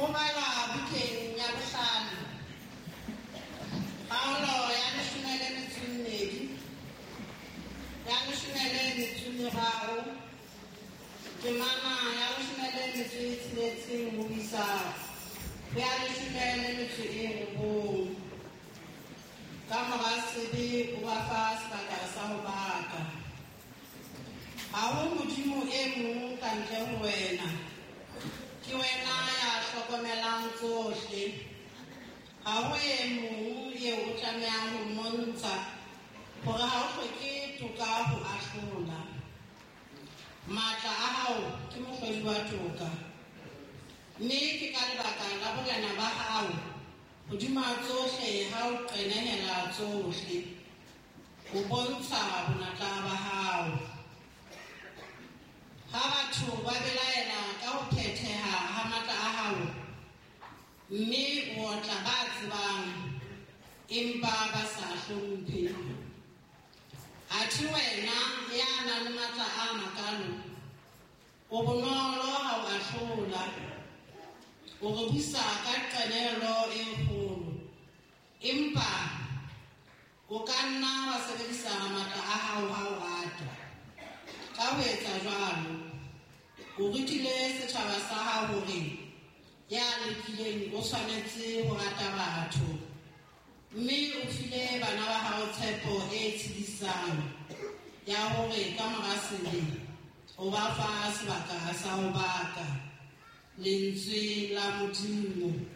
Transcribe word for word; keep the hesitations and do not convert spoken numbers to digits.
Kumala bukeng ya bohlano. Paolo ya leshomele metso e mmedi. Ya leshomele metso e meraro. Temana ya leshomele metso e tsheletseng ho isa ya leshomele metso e robong. Ka mora sebe o ba fa sebaka sa ho baka. Ha ho modimo e mong ka ntle ho wena. Ke wena ya hlokomelang tsohle. Ha ho e mong eo o tlamehang ho mmontsha hore ha o hloke toka ho ahlola. Matla a hao ke mohlodi wa toka. Mme ke ka lebaka la borena ba hao hodima tsohle ha o qenehela tsohle. O bontsha bonatla ba hao. Ha batho ba belaela ka ho phetheha ha matla a hao, mme o tla ba tsebang empa ba sa hlomphe. Athe wena ya nang le matla a makalo, o bonolo ha o ahlola. O re busa ka qenehelo e kgolo, empa o ka nna wa sebedisa matla a hao ha o rata. Ka ho etsa jwalo, o rutile setjhaba sa hao hore ya lekileng o tshwanetse ho rata batho, mme o file bana ba hao tshepo e tshedisang ya hore ka mora sele o ba fa sebaka sa ho baka. Lentswe la Modimo.